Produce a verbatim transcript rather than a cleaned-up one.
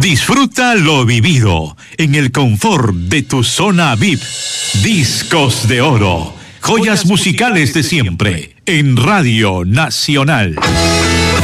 Disfruta lo vivido en el confort de tu zona V I P. Discos de Oro, joyas musicales de siempre en Radio Nacional.